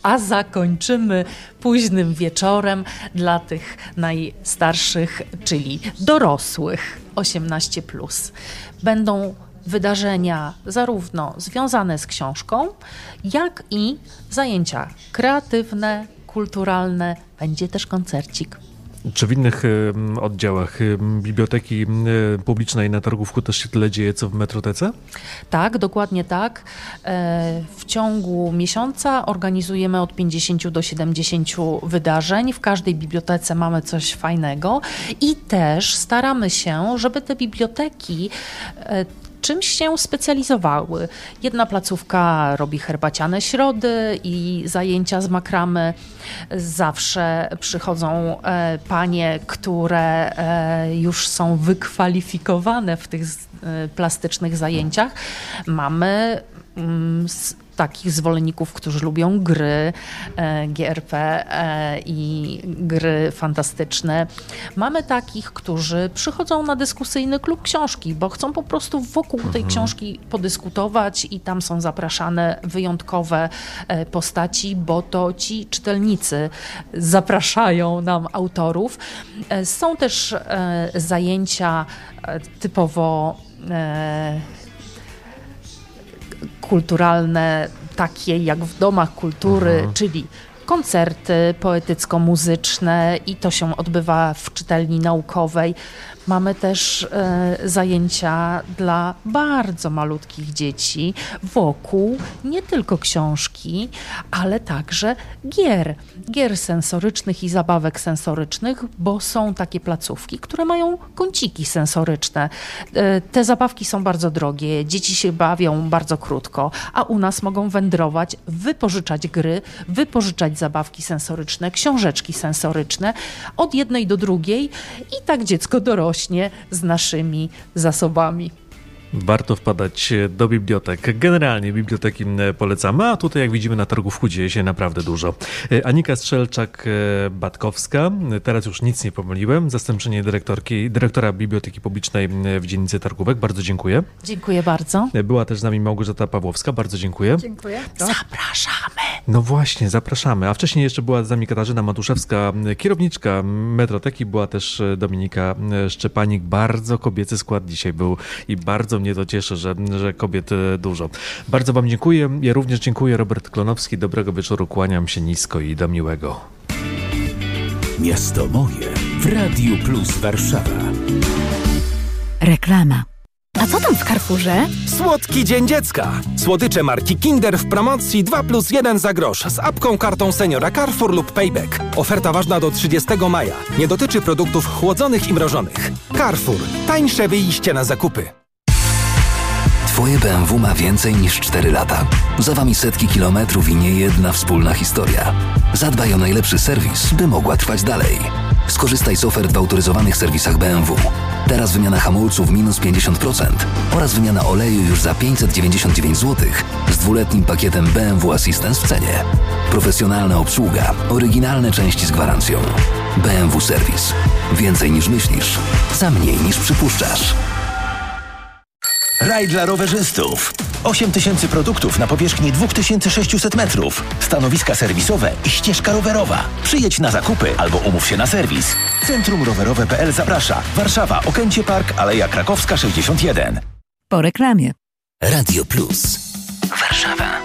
a zakończymy późnym wieczorem dla tych najstarszych, czyli dorosłych 18+. Będą wydarzenia zarówno związane z książką, jak i zajęcia kreatywne, kulturalne. Będzie też koncercik. Czy w innych oddziałach Biblioteki Publicznej na Targówku też się tyle dzieje, co w Metrotece? Tak, dokładnie tak. W ciągu miesiąca organizujemy od 50 do 70 wydarzeń. W każdej bibliotece mamy coś fajnego i też staramy się, żeby te biblioteki czymś się specjalizowały. Jedna placówka robi herbaciane środy i zajęcia z makramy. Zawsze przychodzą panie, które już są wykwalifikowane w tych plastycznych zajęciach. Mamy takich zwolenników, którzy lubią gry, GRP i gry fantastyczne. Mamy takich, którzy przychodzą na dyskusyjny klub książki, bo chcą po prostu wokół tej książki podyskutować i tam są zapraszane wyjątkowe postaci, bo to ci czytelnicy zapraszają nam autorów. Są też zajęcia typowo kulturalne, takie jak w domach kultury, czyli koncerty poetycko-muzyczne i to się odbywa w czytelni naukowej. Mamy też zajęcia dla bardzo malutkich dzieci wokół nie tylko książki, ale także gier sensorycznych i zabawek sensorycznych, bo są takie placówki, które mają kąciki sensoryczne. Te zabawki są bardzo drogie, dzieci się bawią bardzo krótko, a u nas mogą wędrować, wypożyczać gry, wypożyczać zabawki sensoryczne, książeczki sensoryczne od jednej do drugiej i tak dziecko dorośnie z naszymi zasobami. Warto wpadać do bibliotek. Generalnie biblioteki polecamy, a tutaj jak widzimy na Targówku dzieje się naprawdę dużo. Anika Strzelczak-Batkowska, teraz już nic nie pomyliłem, zastępczyni dyrektora Biblioteki Publicznej w dzielnicy Targówek. Bardzo dziękuję. Dziękuję bardzo. Była też z nami Małgorzata Pawłowska. Bardzo dziękuję. Dziękuję. Zapraszamy. No właśnie, zapraszamy. A wcześniej jeszcze była z nami Katarzyna Matuszewska, kierowniczka Metroteki. Była też Dominika Szczepanik. Bardzo kobiecy skład dzisiaj był i bardzo mnie to cieszy, że kobiet dużo. Bardzo wam dziękuję. Ja również dziękuję. Robert Klonowski. Dobrego wieczoru. Kłaniam się nisko i do miłego. Miasto moje w Radiu Plus Warszawa. Reklama. A co tam w Carrefourze? Słodki Dzień Dziecka. Słodycze marki Kinder w promocji 2+1 za grosz z apką, kartą seniora Carrefour lub Payback. Oferta ważna do 30 maja. Nie dotyczy produktów chłodzonych i mrożonych. Carrefour. Tańsze wyjście na zakupy. Twoje BMW ma więcej niż 4 lata. Za wami setki kilometrów i niejedna wspólna historia. Zadbaj o najlepszy serwis, by mogła trwać dalej. Skorzystaj z ofert w autoryzowanych serwisach BMW. Teraz wymiana hamulców minus 50% oraz wymiana oleju już za 599 zł z 2-letnim pakietem BMW Assistance w cenie. Profesjonalna obsługa, oryginalne części z gwarancją. BMW Serwis. Więcej niż myślisz, za mniej niż przypuszczasz. Raj dla rowerzystów. 8000 produktów na powierzchni 2600 metrów. Stanowiska serwisowe i ścieżka rowerowa. Przyjedź na zakupy albo umów się na serwis. Centrum Rowerowe.pl zaprasza. Warszawa, Okęcie Park, Aleja Krakowska 61. Po reklamie. Radio Plus. Warszawa.